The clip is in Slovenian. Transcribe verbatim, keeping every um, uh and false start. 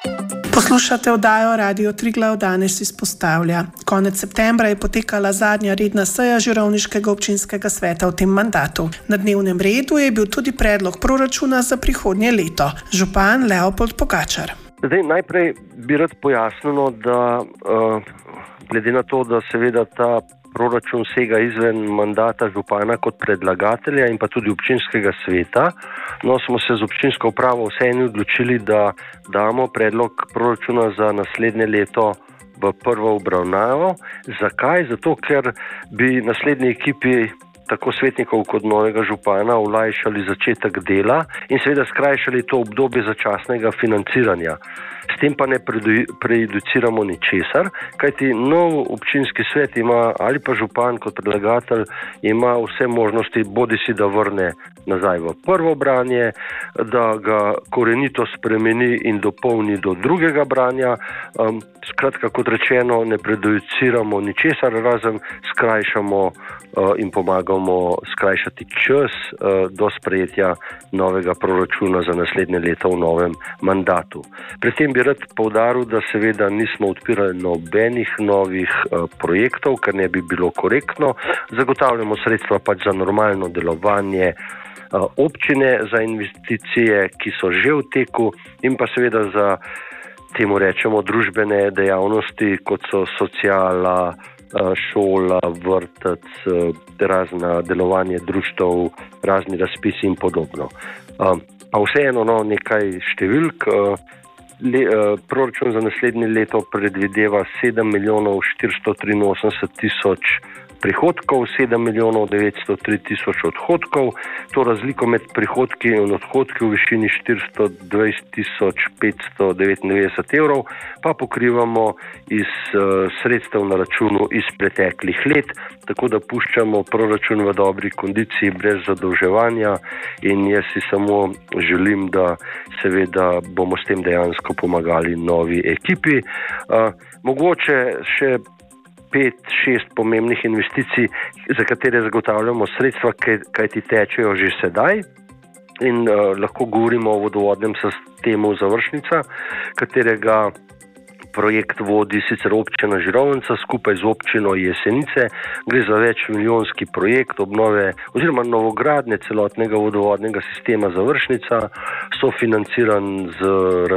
Poslušate oddajo Radio Triglav danes izpostavlja. Konec septembra je potekala zadnja redna seja Žirovniškega občinskega sveta v tem mandatu. Na dnevnem redu je bil tudi predlog proračuna za prihodnje leto. Župan Leopold Pogačar. Zdaj, najprej bi rad pojasnilo, da uh, glede na to, da seveda ta proračun sega izven mandata župana kot predlagatelja in pa tudi občinskega sveta, no smo se z občinsko upravo vseeno odločili, da damo predlog proračuna za naslednje leto v prvo obravnavo. Zakaj? Zato, ker bi naslednji ekipi tako svetnikov kot novega župana olajšali začetek dela in seveda skrajšali to obdobje začasnega financiranja. S tem pa ne prejudiciramo ničesar, kajti nov občinski svet ima ali pa župan kot predlagatelj ima vse možnosti, bodi si da vrne nazaj v prvo branje, da ga korenito spremeni in dopolni do drugega branja. Um, skratka, kot rečeno, ne prejudiciramo ničesar, razen skrajšamo uh, in pomagamo skrajšati čas uh, do sprejetja novega proračuna za naslednje leto v novem mandatu. Pri tem bi rad poudaril, da seveda nismo odpirali nobenih novih uh, projektov, kar ne bi bilo korektno. Zagotavljamo sredstva pač za normalno delovanje uh, občine, za investicije, ki so že v teku in pa seveda za, temu rečemo, družbene dejavnosti, kot so sociala, uh, šola, vrtec, uh, razna delovanje društev, razni razpisi in podobno. Uh, pa vseeno no, nekaj številk. Uh, Le, uh, proračun za naslednje leto predvideva sedem milijonov štiristo triinosemdeset tisoč prihodkov, sedem milijonov devetsto tri tisoč odhodkov. To razliko med prihodki in odhodki v višini štiristo dvajset tisoč petsto devetindevetdeset evrov pa pokrivamo iz uh, sredstev na računu iz preteklih let, tako da puščamo proračun v dobri kondiciji brez zadolževanja in jaz si samo želim, da seveda bomo s tem dejansko pomagali novi ekipi. Uh, mogoče še pet, šest pomembnih investicij, za katere zagotavljamo sredstva, kaj ti tečejo že sedaj in uh, lahko govorimo o vodovodnem sistemu Završnica, katerega projekt vodi sicer občina Žirovnica skupaj z občino Jesenice. Gre za večmilijonski projekt obnove oziroma novogradnje celotnega vodovodnega sistema Završnica, sofinanciran z